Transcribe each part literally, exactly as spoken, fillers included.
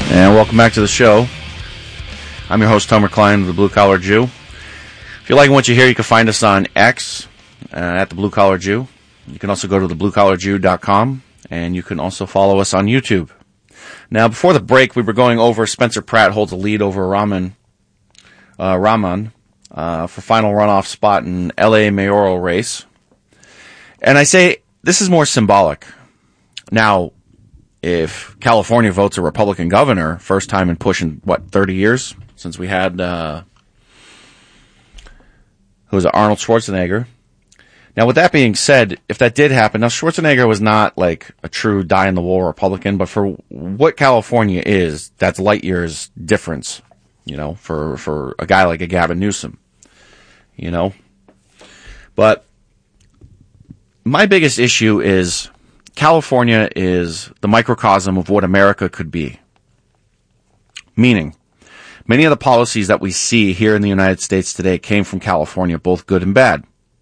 And welcome back to the show. I'm your host, Tomer Klein, the Blue Collar Jew. If you're liking what you hear, you can find us on X, uh, at the Blue Collar Jew. You can also go to the blue collar jew dot com, and you can also follow us on YouTube. Now, before the break, we were going over Spencer Pratt holds a lead over Rahman, uh, Rahman uh, for final runoff spot in L A mayoral race. And I say this is more symbolic. Now, if California votes a Republican governor, first time in pushing, what, thirty years since we had, uh, who was it, Arnold Schwarzenegger. Now, with that being said, if that did happen, now Schwarzenegger was not like a true die-in-the-wool Republican, but for what California is, that's light years difference, you know, for, for a guy like a Gavin Newsom, you know. But my biggest issue is California is the microcosm of what America could be. Meaning, many of the policies that we see here in the United States today came from California, both good and bad.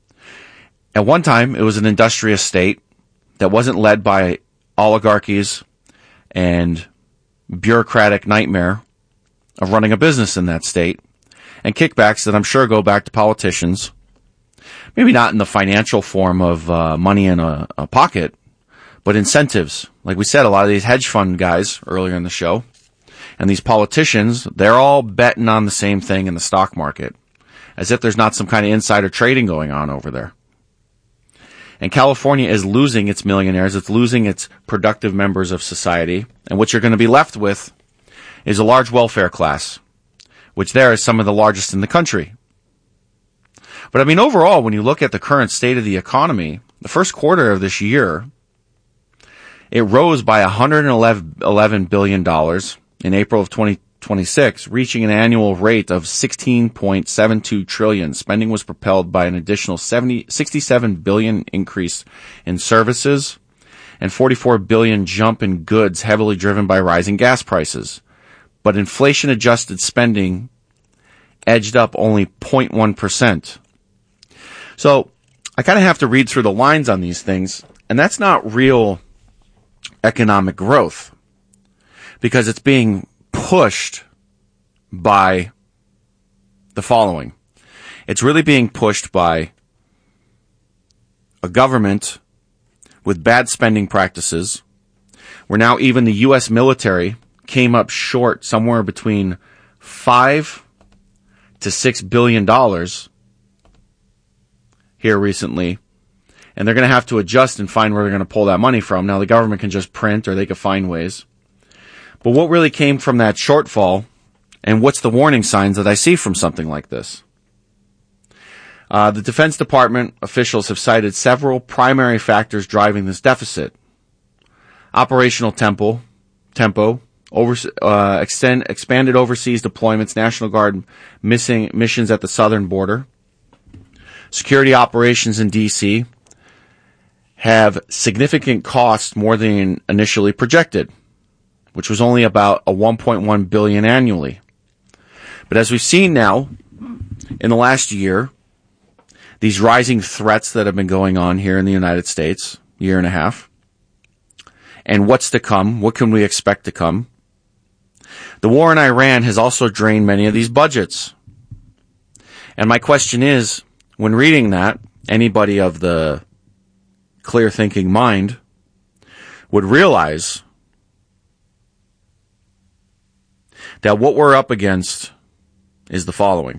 At one time, it was an industrious state that wasn't led by oligarchies and bureaucratic nightmare of running a business in that state, and kickbacks that I'm sure go back to politicians, maybe not in the financial form of uh, money in a, a pocket, but incentives. Like we said, a lot of these hedge fund guys earlier in the show, and these politicians, they're all betting on the same thing in the stock market, as if there's not some kind of insider trading going on over there. And California is losing its millionaires, it's losing its productive members of society, and what you're going to be left with is a large welfare class, which there is some of the largest in the country. But I mean, overall, when you look at the current state of the economy, the first quarter of this year, it rose by one hundred eleven billion dollars in April of twenty twenty-six, reaching an annual rate of sixteen point seven two trillion dollars. Spending was propelled by an additional seventy, sixty-seven billion dollars increase in services and forty-four billion dollars jump in goods, heavily driven by rising gas prices. But inflation-adjusted spending edged up only zero point one percent. So I kind of have to read through the lines on these things, and that's not real economic growth, because it's being pushed by the following. It's really being pushed by a government with bad spending practices, where now even the U S military came up short somewhere between five to six billion dollars here recently. And they're going to have to adjust and find where they're going to pull that money from. Now, the government can just print, or they can find ways. But what really came from that shortfall, and what's the warning signs that I see from something like this? Uh, the Defense Department officials have cited several primary factors driving this deficit. Operational tempo, tempo, over, uh, extend, expanded overseas deployments, National Guard missing missions at the southern border, security operations in D C, have significant costs more than initially projected, which was only about a one point one billion dollars annually. But as we've seen now, in the last year, these rising threats that have been going on here in the United States, year and a half, and what's to come, what can we expect to come? The war in Iran has also drained many of these budgets. And my question is, when reading that, anybody of the clear-thinking mind would realize that what we're up against is the following.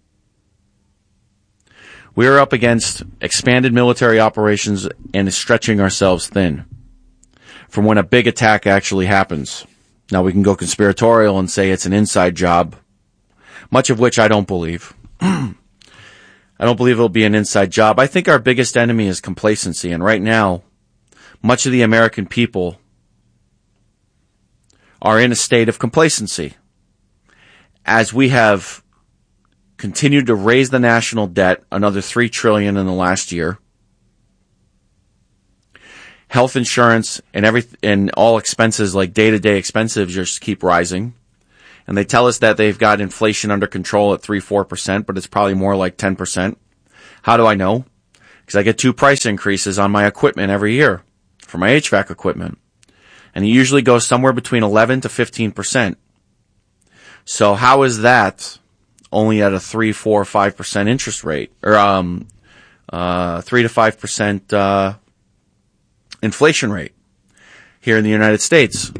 We are up against expanded military operations and stretching ourselves thin from when a big attack actually happens. Now, we can go conspiratorial and say it's an inside job, much of which I don't believe. I don't believe it'll be an inside job. I think our biggest enemy is complacency, and right now, much of the American people are in a state of complacency. As we have continued to raise the national debt another three trillion dollars in the last year, health insurance and every and all expenses like day-to-day expenses just keep rising. And they tell us that they've got inflation under control at three to four percent, but it's probably more like ten percent. How do I know? Because I get two price increases on my equipment every year for my H V A C equipment. And it usually goes somewhere between eleven to fifteen percent. So how is that only at a three, four, five percent interest rate, or um, uh, three to five percent uh, inflation rate here in the United States?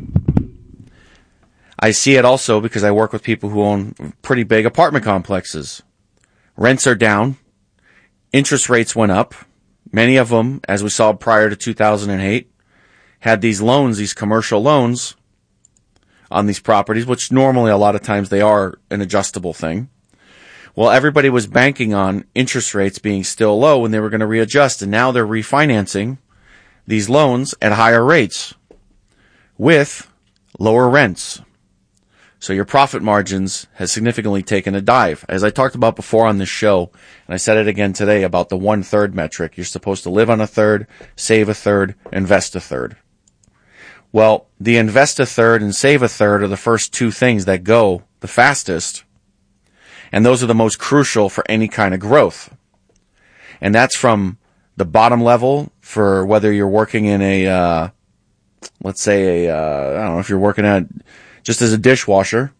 I see it also because I work with people who own pretty big apartment complexes. Rents are down. Interest rates went up. Many of them, as we saw prior to two thousand eight, had these loans, these commercial loans on these properties, which normally a lot of times they are an adjustable thing. Well, everybody was banking on interest rates being still low when they were going to readjust, and now they're refinancing these loans at higher rates with lower rents. So your profit margins has significantly taken a dive. As I talked about before on this show, and I said it again today about the one-third metric. You're supposed to live on a third, save a third, invest a third. Well, the invest a third and save a third are the first two things that go the fastest, and those are the most crucial for any kind of growth. And that's from the bottom level for whether you're working in a, uh, let's say a, uh, I don't know if you're working at just as a dishwasher.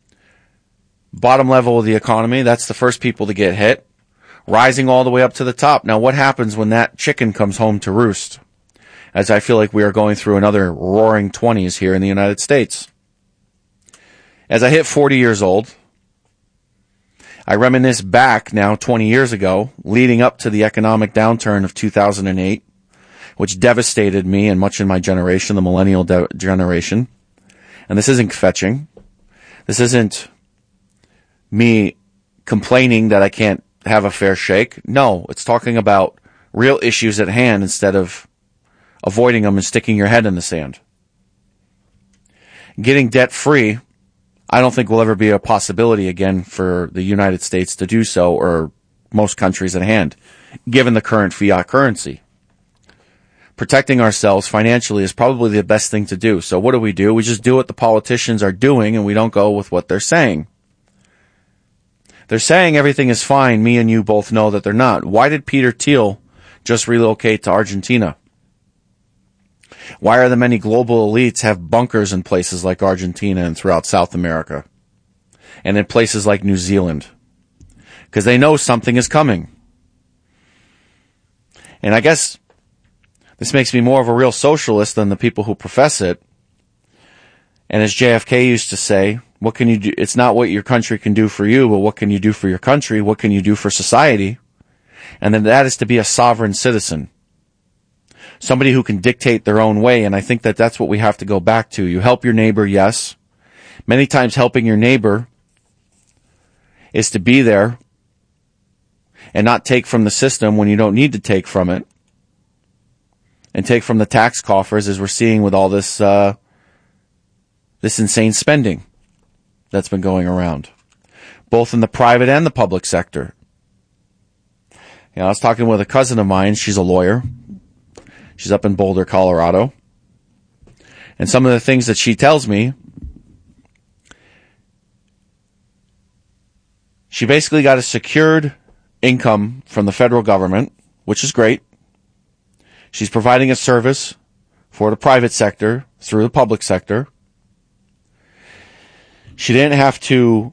Bottom level of the economy, that's the first people to get hit. Rising all the way up to the top. Now what happens when that chicken comes home to roost? As I feel like we are going through another roaring twenties here in the United States. As I hit forty years old, I reminisce back now twenty years ago, leading up to the economic downturn of two thousand eight, which devastated me and much in my generation, the millennial de- generation. And this isn't fetching. This isn't me complaining that I can't have a fair shake. No, it's talking about real issues at hand instead of avoiding them and sticking your head in the sand. Getting debt free, I don't think will ever be a possibility again for the United States to do so, or most countries at hand, given the current fiat currency. Protecting ourselves financially is probably the best thing to do. So what do we do? We just do what the politicians are doing, and we don't go with what they're saying. They're saying everything is fine. Me and you both know that they're not. Why did Peter Thiel just relocate to Argentina? Why are the many global elites have bunkers in places like Argentina and throughout South America and in places like New Zealand? Because they know something is coming. And I guess this makes me more of a real socialist than the people who profess it. And as J F K used to say, what can you do? It's not what your country can do for you, but what can you do for your country? What can you do for society? And then that is to be a sovereign citizen. Somebody who can dictate their own way, and I think that that's what we have to go back to. You help your neighbor, yes. Many times helping your neighbor is to be there and not take from the system when you don't need to take from it, and take from the tax coffers, as we're seeing with all this uh, this insane spending that's been going around, both in the private and the public sector. You know, I was talking with a cousin of mine. She's a lawyer. She's up in Boulder, Colorado. And some of the things that she tells me, she basically got a secured income from the federal government, which is great. She's providing a service for the private sector through the public sector. She didn't have to,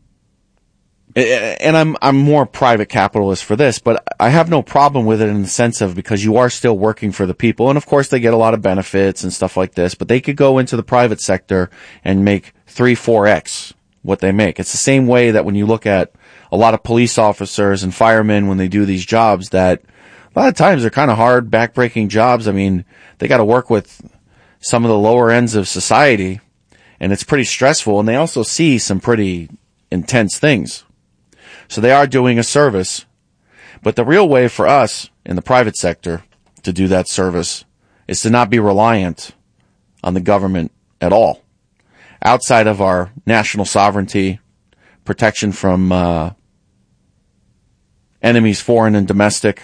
and I'm I'm more private capitalist for this, but I have no problem with it in the sense of, because you are still working for the people, and of course they get a lot of benefits and stuff like this, but they could go into the private sector and make three, four X what they make. It's the same way that when you look at a lot of police officers and firemen when they do these jobs, that a lot of times they're kind of hard, backbreaking jobs. I mean, they got to work with some of the lower ends of society, and it's pretty stressful, and they also see some pretty intense things. So they are doing a service. But the real way for us in the private sector to do that service is to not be reliant on the government at all, outside of our national sovereignty, protection from uh, enemies, foreign and domestic.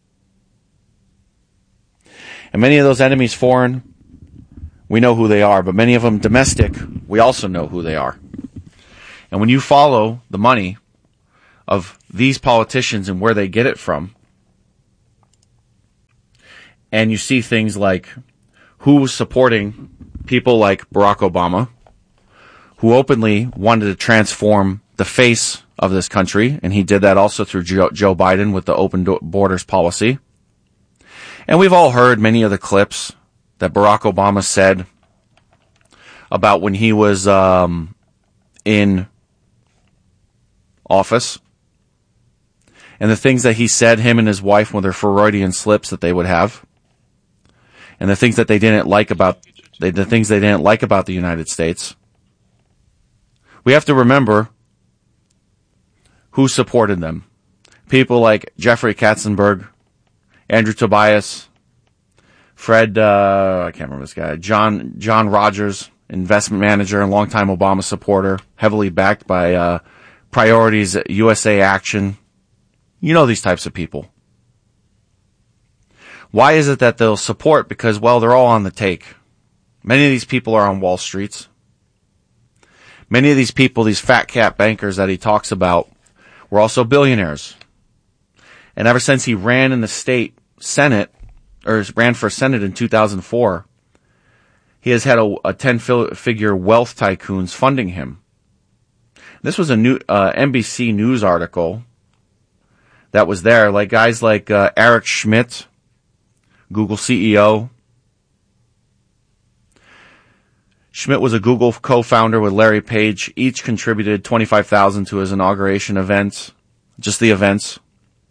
And many of those enemies, foreign, we know who they are, but many of them domestic, we also know who they are. And when you follow the money of these politicians and where they get it from, and you see things like who was supporting people like Barack Obama, who openly wanted to transform the face of this country, and he did that also through Joe, Joe Biden with the open do- borders policy. And we've all heard many of the clips that Barack Obama said about when he was um, in office, and the things that he said, him and his wife, with their Freudian slips that they would have, and the things that they didn't like about they, the things they didn't like about the United States. We have to remember who supported them. People like Jeffrey Katzenberg, Andrew Tobias, Fred, uh, I can't remember this guy, John John Rogers, investment manager and longtime Obama supporter, heavily backed by uh, Priorities U S A Action. You know these types of people. Why is it that they'll support? Because, well, they're all on the take. Many of these people are on Wall Streets. Many of these people, these fat cat bankers that he talks about, were also billionaires. And ever since he ran in the state Senate, or ran for Senate in two thousand four, he has had a, a ten-figure wealth tycoons funding him. This was a new uh, N B C News article that was there, like guys like uh, Eric Schmidt, Google C E O. Schmidt was a Google co-founder with Larry Page. Each contributed twenty-five thousand dollars to his inauguration event, just the events.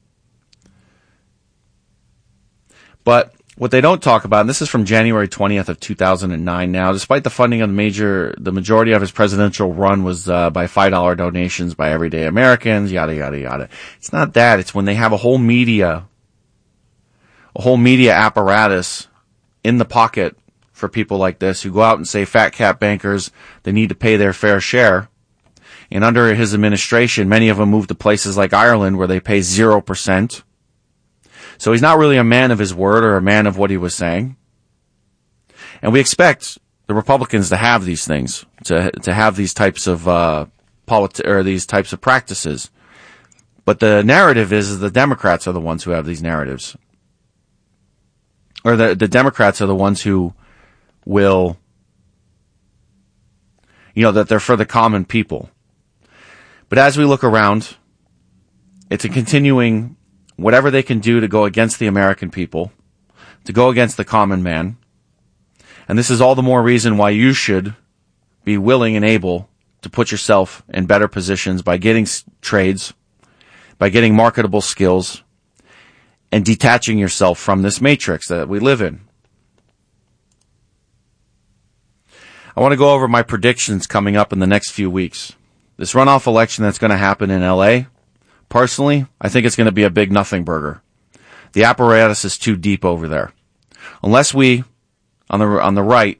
But what they don't talk about, and this is from January twentieth of two thousand nine now, despite the funding of the major, the majority of his presidential run was uh, by five dollar donations by everyday Americans, yada, yada, yada. It's not that. It's when they have a whole media, a whole media apparatus in the pocket for people like this who go out and say fat cat bankers, they need to pay their fair share. And under his administration, many of them moved to places like Ireland where they pay zero percent. So he's not really a man of his word or a man of what he was saying. And we expect the Republicans to have these things, to to have these types of uh, politi- or these types of practices. But the narrative is, is the Democrats are the ones who have these narratives. Or the, the Democrats are the ones who will, you know, that they're for the common people. But as we look around, it's a continuing, whatever they can do to go against the American people, to go against the common man. And this is all the more reason why you should be willing and able to put yourself in better positions by getting trades, by getting marketable skills, and detaching yourself from this matrix that we live in. I want to go over my predictions coming up in the next few weeks. This runoff election that's going to happen in L A, personally, I think it's going to be a big nothing burger. The apparatus is too deep over there. Unless we, on the on the right,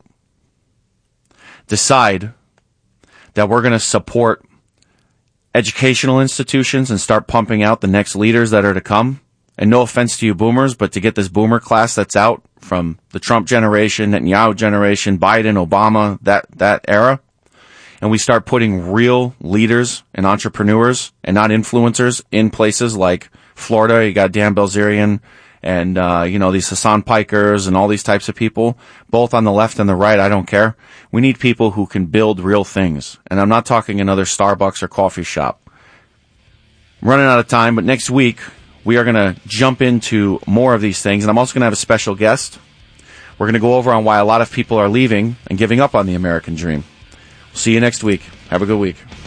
decide that we're going to support educational institutions and start pumping out the next leaders that are to come. And no offense to you boomers, but to get this boomer class that's out from the Trump generation, Netanyahu generation, Biden, Obama, that, that era, and we start putting real leaders and entrepreneurs and not influencers in places like Florida. You got Dan Bilzerian and, uh, you know, these Hassan Pikers and all these types of people, both on the left and the right. I don't care. We need people who can build real things. And I'm not talking another Starbucks or coffee shop. I'm running out of time, but next week we are going to jump into more of these things. And I'm also going to have a special guest. We're going to go over on why a lot of people are leaving and giving up on the American dream. See you next week. Have a good week.